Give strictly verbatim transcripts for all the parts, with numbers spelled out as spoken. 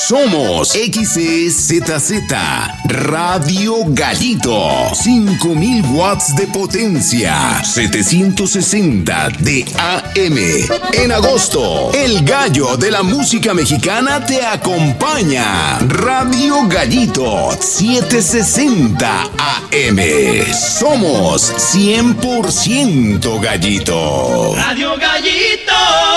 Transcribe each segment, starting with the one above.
Somos X E Z Z Radio Gallito. cinco mil watts de potencia. setecientos sesenta de A M. En agosto, el gallo de la música mexicana te acompaña. Radio Gallito setecientos sesenta A M. Somos cien por ciento gallito. Radio Gallito.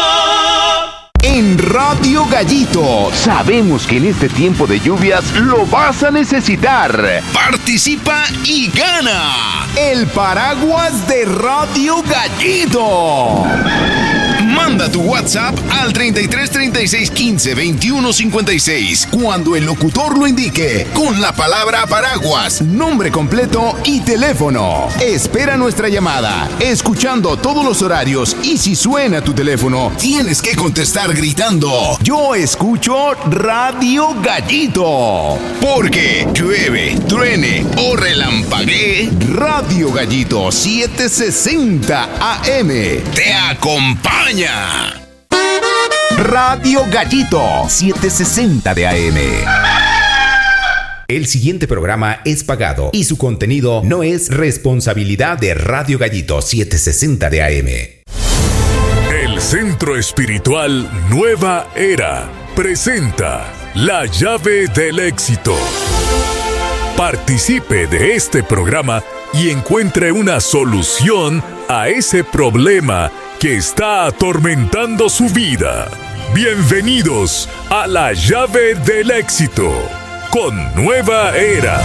En Radio Gallito sabemos que en este tiempo de lluvias lo vas a necesitar. Participa y gana el paraguas de Radio Gallito. Manda tu WhatsApp al treinta y tres, treinta y seis, quince, veintiuno, cincuenta y seis cuando el locutor lo indique con la palabra paraguas, nombre completo y teléfono. Espera nuestra llamada, escuchando todos los horarios, y si suena tu teléfono, tienes que contestar gritando: yo escucho Radio Gallito. Porque llueve, truene o relampaguee, Radio Gallito setecientos sesenta A M te acompaña. Radio Gallito setecientos sesenta de A M. El siguiente programa es pagado y su contenido no es responsabilidad de Radio Gallito setecientos sesenta de A M. El Centro Espiritual Nueva Era presenta La Llave del Éxito. Participe de este programa y encuentre una solución a ese problema que está atormentando su vida. Bienvenidos a La Llave del Éxito con Nueva Era.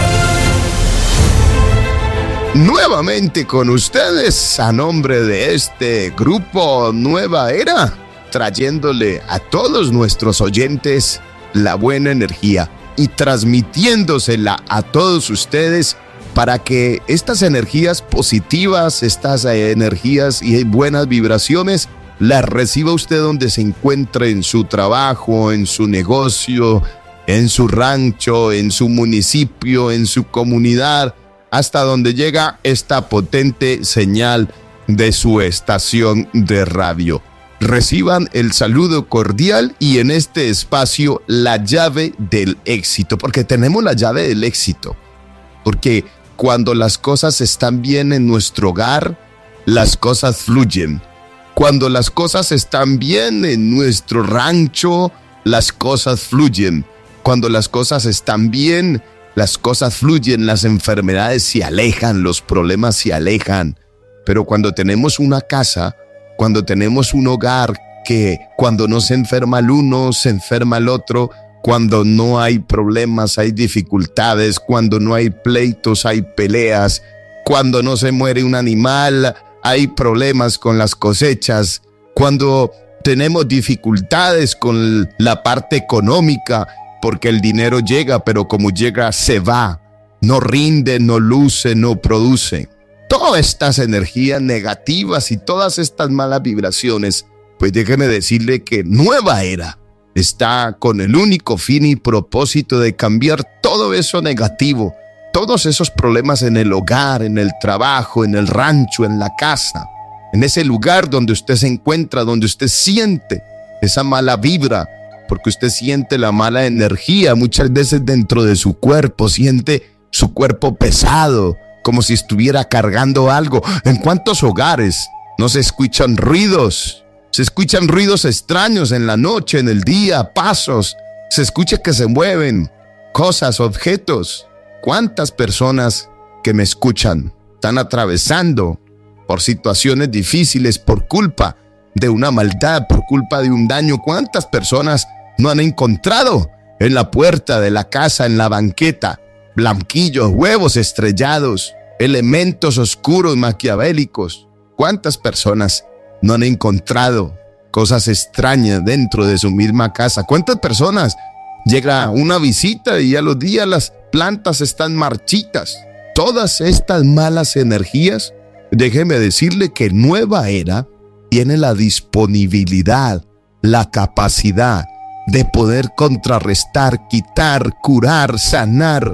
Nuevamente con ustedes, a nombre de este grupo Nueva Era, trayéndole a todos nuestros oyentes la buena energía y transmitiéndosela a todos ustedes para que estas energías positivas, estas energías y buenas vibraciones, las reciba usted donde se encuentre, en su trabajo, en su negocio, en su rancho, en su municipio, en su comunidad, hasta donde llega esta potente señal de su estación de radio. Reciban el saludo cordial y en este espacio la llave del éxito, porque tenemos la llave del éxito, porque cuando las cosas están bien en nuestro hogar, las cosas fluyen. Cuando las cosas están bien en nuestro rancho, las cosas fluyen. Cuando las cosas están bien, las cosas fluyen, las enfermedades se alejan, los problemas se alejan. Pero cuando tenemos una casa, cuando tenemos un hogar que cuando no se enferma el uno, se enferma el otro, cuando no hay problemas, hay dificultades, cuando no hay pleitos, hay peleas, cuando no se muere un animal, hay problemas con las cosechas, cuando tenemos dificultades con la parte económica, porque el dinero llega, pero como llega se va, no rinde, no luce, no produce. Todas estas energías negativas y todas estas malas vibraciones, pues déjeme decirle que Nueva Era está con el único fin y propósito de cambiar todo eso negativo, todos esos problemas en el hogar, en el trabajo, en el rancho, en la casa, en ese lugar donde usted se encuentra, donde usted siente esa mala vibra, porque usted siente la mala energía muchas veces dentro de su cuerpo, siente su cuerpo pesado, como si estuviera cargando algo. ¿En cuántos hogares no se escuchan ruidos? Se escuchan ruidos extraños en la noche, en el día, pasos. Se escucha que se mueven cosas, objetos. ¿Cuántas personas que me escuchan están atravesando por situaciones difíciles por culpa de una maldad, por culpa de un daño? ¿Cuántas personas no han encontrado en la puerta de la casa, en la banqueta, blanquillos, huevos estrellados, elementos oscuros maquiavélicos? ¿Cuántas personas no han encontrado cosas extrañas dentro de su misma casa? ¿Cuántas personas llega una visita y a los días las plantas están marchitas? Todas estas malas energías, déjeme decirle que Nueva Era tiene la disponibilidad, la capacidad de poder contrarrestar, quitar, curar, sanar,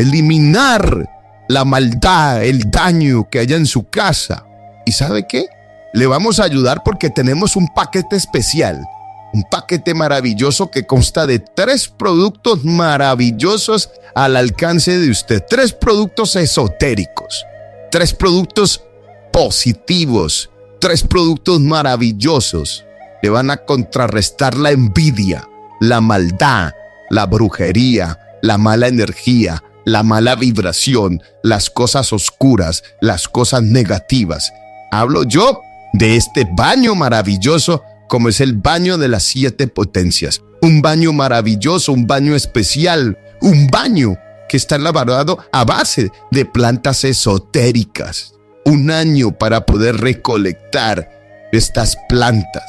eliminar la maldad, el daño que haya en su casa. ¿Y sabe qué? Le vamos a ayudar porque tenemos un paquete especial Un paquete maravilloso que consta de tres productos maravillosos al alcance de usted. Tres productos esotéricos, tres productos positivos, tres productos maravillosos. Le van a contrarrestar la envidia, la maldad, la brujería, la mala energía, la mala vibración, las cosas oscuras, las cosas negativas. Hablo yo de este baño maravilloso como es el baño de las siete potencias. Un baño maravilloso, un baño especial, un baño que está elaborado a base de plantas esotéricas. Un año para poder recolectar estas plantas.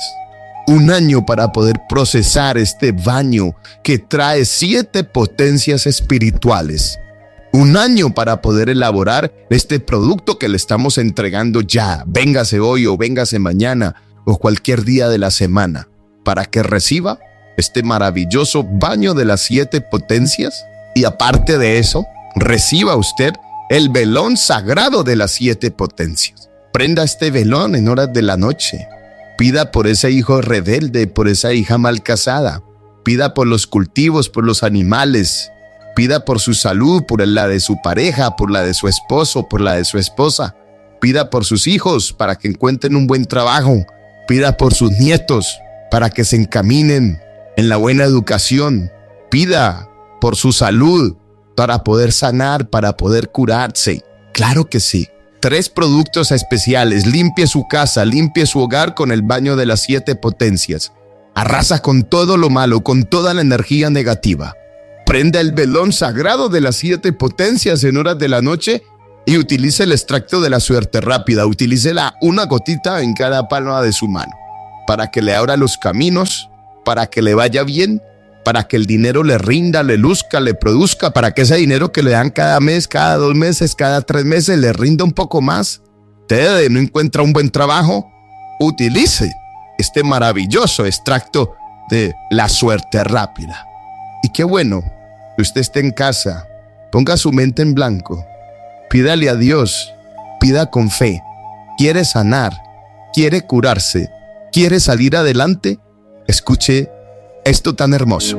Un año para poder procesar este baño que trae siete potencias espirituales. Un año para poder elaborar este producto que le estamos entregando ya. Véngase hoy o véngase mañana o cualquier día de la semana para que reciba este maravilloso baño de las siete potencias. Y aparte de eso, reciba usted el velón sagrado de las siete potencias. Prenda este velón en horas de la noche. Pida por ese hijo rebelde, por esa hija mal casada. Pida por los cultivos, por los animales. Pida por su salud, por la de su pareja, por la de su esposo, por la de su esposa. Pida por sus hijos para que encuentren un buen trabajo. Pida por sus nietos para que se encaminen en la buena educación. Pida por su salud para poder sanar, para poder curarse. Claro que sí. Tres productos especiales. Limpie su casa, limpie su hogar con el baño de las siete potencias. Arrasa con todo lo malo, con toda la energía negativa. Prenda el velón sagrado de las siete potencias en horas de la noche y utilice el extracto de la suerte rápida. Utilícela una gotita en cada palma de su mano para que le abra los caminos, para que le vaya bien, para que el dinero le rinda, le luzca, le produzca, para que ese dinero que le dan cada mes, cada dos meses, cada tres meses, le rinda un poco más. Usted no encuentra un buen trabajo, utilice este maravilloso extracto de la suerte rápida. Y qué bueno que usted esté en casa, ponga su mente en blanco, pídale a Dios, pida con fe, quiere sanar, quiere curarse, quiere salir adelante. Escuche esto tan hermoso.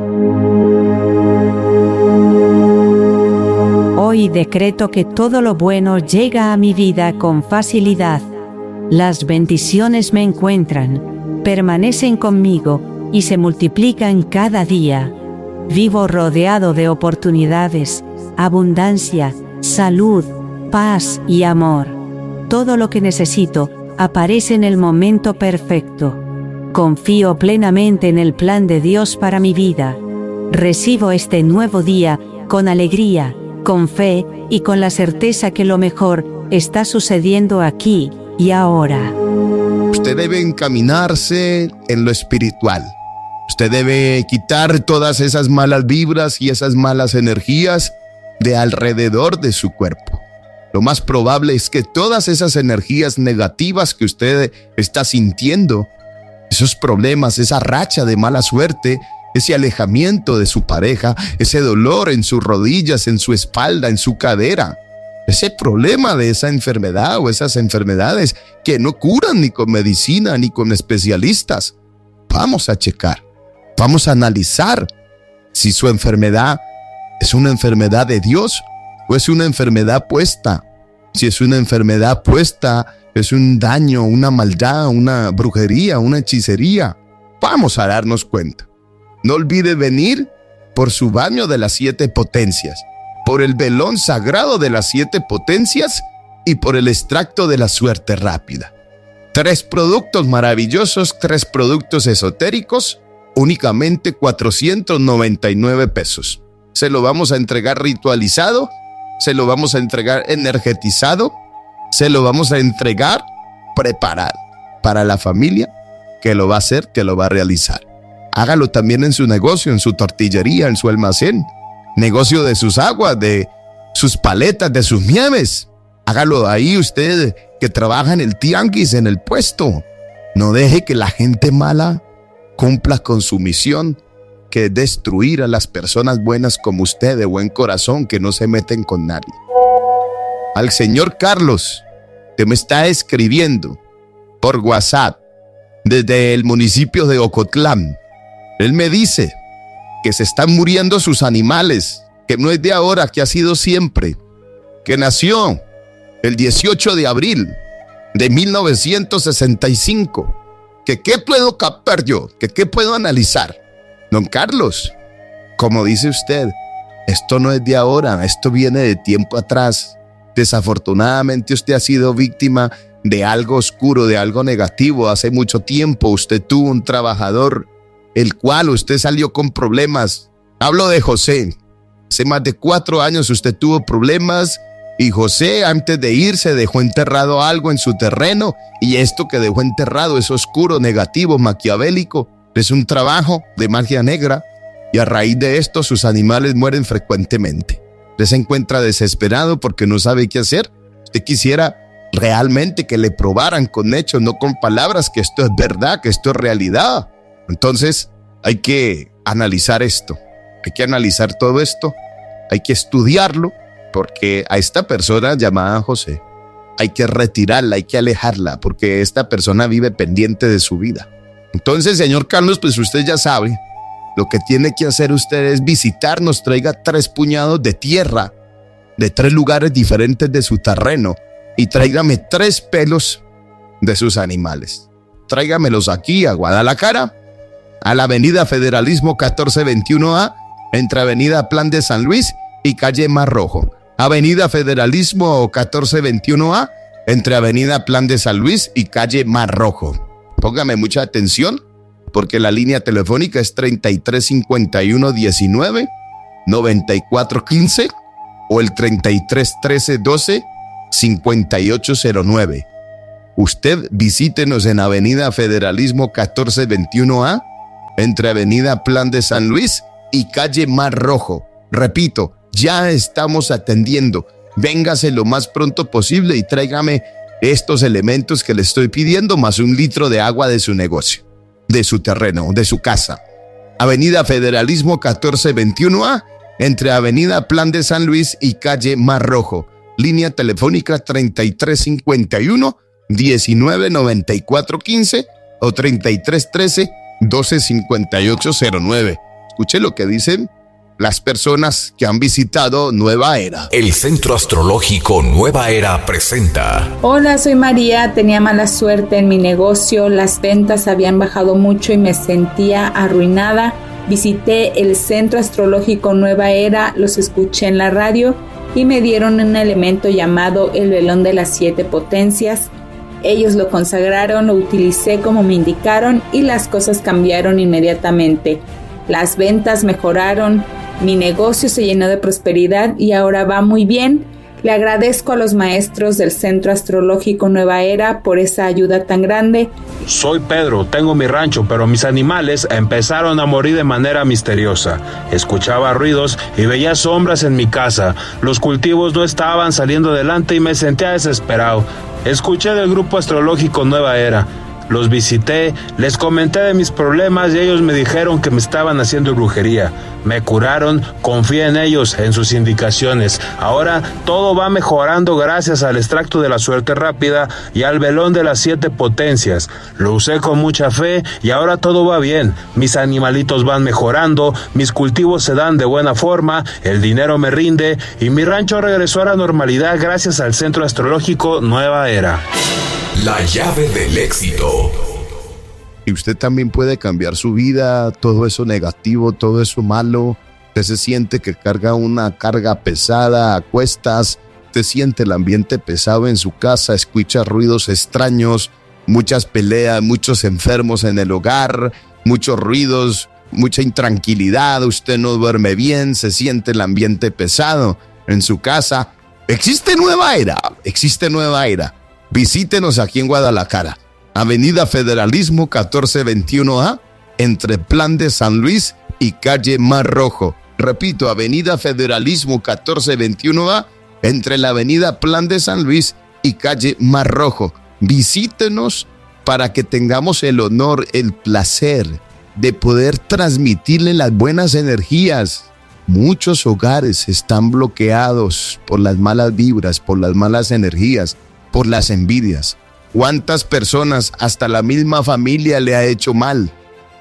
Hoy decreto que todo lo bueno llega a mi vida con facilidad. Las bendiciones me encuentran, permanecen conmigo y se multiplican cada día. Vivo rodeado de oportunidades, abundancia, salud, paz y amor. Todo lo que necesito aparece en el momento perfecto. Confío plenamente en el plan de Dios para mi vida. Recibo este nuevo día con alegría, con fe y con la certeza que lo mejor está sucediendo aquí y ahora. Usted debe encaminarse en lo espiritual. Usted debe quitar todas esas malas vibras y esas malas energías de alrededor de su cuerpo. Lo más probable es que todas esas energías negativas que usted está sintiendo, esos problemas, esa racha de mala suerte, ese alejamiento de su pareja, ese dolor en sus rodillas, en su espalda, en su cadera, ese problema de esa enfermedad o esas enfermedades que no curan ni con medicina ni con especialistas. Vamos a checar, vamos a analizar si su enfermedad es una enfermedad de Dios o es una enfermedad puesta. Si es una enfermedad puesta, es un daño, una maldad, una brujería, una hechicería. Vamos a darnos cuenta. No olvide venir por su baño de las siete potencias, por el velón sagrado de las siete potencias y por el extracto de la suerte rápida. Tres productos maravillosos, tres productos esotéricos, únicamente cuatrocientos noventa y nueve pesos. Se lo vamos a entregar ritualizado, se lo vamos a entregar energetizado, se lo vamos a entregar preparado para la familia que lo va a hacer, que lo va a realizar. Hágalo también en su negocio, en su tortillería, en su almacén, negocio de sus aguas, de sus paletas, de sus nieves. Hágalo ahí usted que trabaja en el tianguis, en el puesto. No deje que la gente mala cumpla con su misión, que es destruir a las personas buenas como usted, de buen corazón, que no se meten con nadie. Al señor Carlos, que me está escribiendo por WhatsApp desde el municipio de Ocotlán, Él me dice que se están muriendo sus animales, que no es de ahora, que ha sido siempre, que nació el dieciocho de abril de mil novecientos sesenta y cinco. ¿Que qué puedo captar yo? ¿Que qué puedo analizar? Don Carlos, como dice usted, esto no es de ahora, esto viene de tiempo atrás. Desafortunadamente usted ha sido víctima de algo oscuro, de algo negativo. Hace mucho tiempo usted tuvo un trabajador, el cual usted salió con problemas. Hablo de José. Hace más de cuatro años usted tuvo problemas y José, antes de irse, dejó enterrado algo en su terreno, y esto que dejó enterrado es oscuro, negativo, maquiavélico. Es un trabajo de magia negra, y a raíz de esto sus animales mueren frecuentemente. Usted se encuentra desesperado porque no sabe qué hacer. Usted quisiera realmente que le probaran con hechos, no con palabras, que esto es verdad, que esto es realidad. Entonces hay que analizar esto, hay que analizar todo esto, hay que estudiarlo, porque a esta persona llamada José hay que retirarla, hay que alejarla, porque esta persona vive pendiente de su vida. Entonces, señor Carlos, pues usted ya sabe, lo que tiene que hacer usted es visitarnos, traiga tres puñados de tierra de tres lugares diferentes de su terreno y tráigame tres pelos de sus animales. Tráigamelos aquí a Guadalajara, a la avenida Federalismo catorce veintiuno A, entre avenida Plan de San Luis y calle Mar Rojo. Avenida Federalismo catorce veintiuno A, entre avenida Plan de San Luis y calle Mar Rojo. Póngame mucha atención, porque la línea telefónica es treinta y tres cincuenta y uno diecinueve noventa y cuatro quince o el treinta y tres trece doce cincuenta y ocho cero nueve. Usted visítenos en avenida Federalismo catorce veintiuno A, entre avenida Plan de San Luis y calle Mar Rojo. Repito, ya estamos atendiendo. Véngase lo más pronto posible y tráigame estos elementos que le estoy pidiendo, más un litro de agua de su negocio, de su terreno, de su casa. Avenida Federalismo catorce veintiuno A, entre avenida Plan de San Luis y calle Mar Rojo. Línea telefónica treinta y tres cincuenta y uno diecinueve noventa y cuatro quince o treinta y tres trece doce cincuenta y ocho cero nueve. Escuche lo que dicen las personas que han visitado Nueva Era. El Centro Astrológico Nueva Era presenta. Hola, soy María. Tenía mala suerte en mi negocio. Las ventas habían bajado mucho y me sentía arruinada. Visité el Centro Astrológico Nueva Era, los escuché en la radio y me dieron un elemento llamado el velón de las siete potencias. Ellos lo consagraron, lo utilicé como me indicaron y las cosas cambiaron inmediatamente. Las ventas mejoraron, mi negocio se llenó de prosperidad y ahora va muy bien. Le agradezco a los maestros del Centro Astrológico Nueva Era por esa ayuda tan grande. Soy Pedro, tengo mi rancho, pero mis animales empezaron a morir de manera misteriosa. Escuchaba ruidos y veía sombras en mi casa. Los cultivos no estaban saliendo adelante y me sentía desesperado. Escuché del Grupo Astrológico Nueva Era. Los visité, les comenté de mis problemas y ellos me dijeron que me estaban haciendo brujería. Me curaron, confié en ellos, en sus indicaciones. Ahora todo va mejorando gracias al extracto de la suerte rápida y al velón de las siete potencias. Lo usé con mucha fe y ahora todo va bien. Mis animalitos van mejorando, mis cultivos se dan de buena forma, el dinero me rinde y mi rancho regresó a la normalidad gracias al Centro Astrológico Nueva Era. La llave del éxito. Y usted también puede cambiar su vida, todo eso negativo, todo eso malo. Usted se siente que carga una carga pesada a cuestas, usted siente el ambiente pesado en su casa, escucha ruidos extraños, muchas peleas, muchos enfermos en el hogar, muchos ruidos, mucha intranquilidad, usted no duerme bien, se siente el ambiente pesado en su casa. Existe Nueva Era, existe Nueva Era. Visítenos aquí en Guadalajara, avenida Federalismo catorce veintiuno A, entre Plan de San Luis y calle Mar Rojo. Repito, avenida Federalismo catorce veintiuno A, entre la avenida Plan de San Luis y calle Mar Rojo. Visítenos para que tengamos el honor, el placer de poder transmitirle las buenas energías. Muchos hogares están bloqueados por las malas vibras, por las malas energías, por las envidias. ¿Cuántas personas, hasta la misma familia, le ha hecho mal?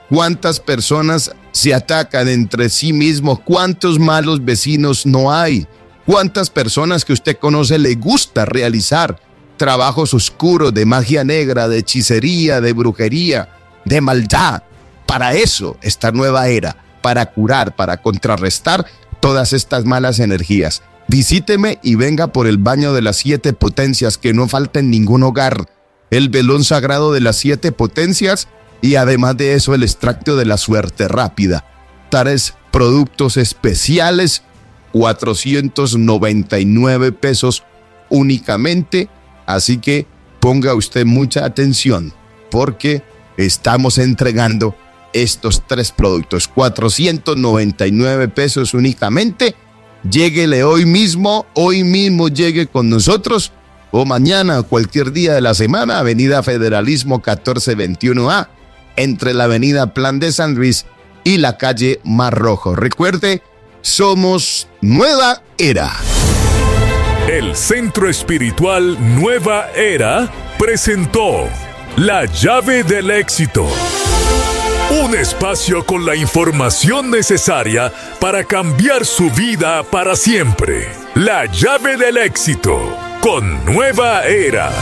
¿Cuántas personas se atacan entre sí mismos? ¿Cuántos malos vecinos no hay? ¿Cuántas personas que usted conoce le gusta realizar trabajos oscuros de magia negra, de hechicería, de brujería, de maldad? Para eso, esta nueva era, para curar, para contrarrestar todas estas malas energías. Visíteme y venga por el baño de las siete potencias, que no falta en ningún hogar. El velón sagrado de las siete potencias y además de eso el extracto de la suerte rápida. Tres productos especiales, cuatrocientos noventa y nueve pesos únicamente. Así que ponga usted mucha atención porque estamos entregando estos tres productos, cuatrocientos noventa y nueve pesos únicamente. Lléguele hoy mismo, hoy mismo llegue con nosotros o mañana, cualquier día de la semana, Avenida Federalismo catorce veintiuno A, entre la Avenida Plan de San Luis y la calle Mar Rojo. Recuerde, somos Nueva Era. El Centro Espiritual Nueva Era presentó La Llave del Éxito. Un espacio con la información necesaria para cambiar su vida para siempre. La Llave del Éxito con Nueva Era.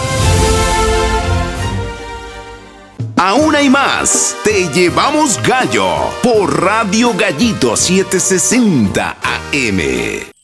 Aún hay más. Te llevamos gallo por Radio Gallito setecientos sesenta A M.